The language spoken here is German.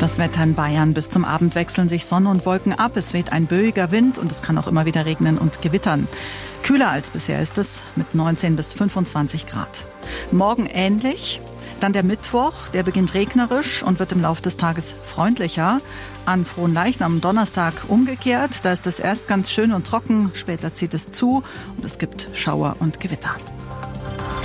Das Wetter in Bayern. Bis zum Abend wechseln sich Sonne und Wolken ab. Es weht ein böiger Wind und es kann auch immer wieder regnen und gewittern. Kühler als bisher ist es mit 19 bis 25 Grad. Morgen ähnlich. Dann der Mittwoch, der beginnt regnerisch und wird im Laufe des Tages freundlicher. An Fronleichnam am Donnerstag umgekehrt. Da ist es erst ganz schön und trocken, später zieht es zu und es gibt Schauer und Gewitter.